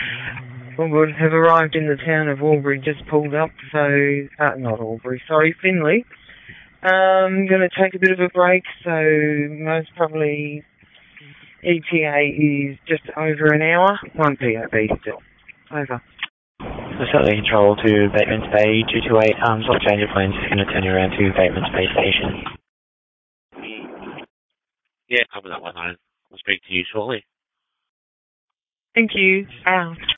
would have arrived in the town of Albury, just pulled up, so, not Albury, sorry, Finley. I'm going to take a bit of a break, so most probably ETA is just over an hour, 1 POB still. Over. Certainly control to Bateman's Bay 228, sort of change of plans, just going to turn you around to Bateman's Bay Station. Yeah, cover that one. I'll speak to you shortly. Thank you. Out.